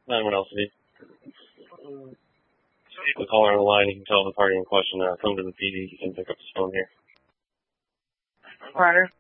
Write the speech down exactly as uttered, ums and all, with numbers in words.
nine one L C D. Speak with the caller on the line. You can tell the party in question uh, come to the P D. You can pick up his phone here. Ryder.